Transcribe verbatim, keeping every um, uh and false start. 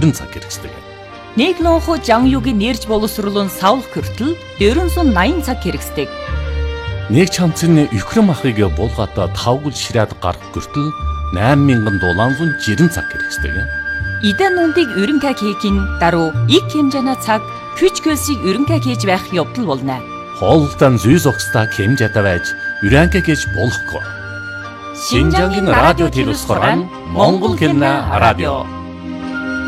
жирэн цаг хэрэгсдэг. Нэглонхо Жанюгийн нэрж боловсруулан савлах хүртэл дөрвөн наян цаг хэрэгсдэг. Нэг чамцны Юкрэин махыг булгаата тавгал ширээд гарах хүртэл найман мянган дулаанзун жирэн цаг хэрэгсдэг. Идэн нундыг өрөнгө хийхин даруй их хэмжээний цаг хүч хөлсийг өрөнгө хийж байх явдал болно. Хоолтон зүйс огстай хэмжээтэй байж өрөнгө хийж болохгүй. Шинжангийн радио телевизээр Монгол хэлний радио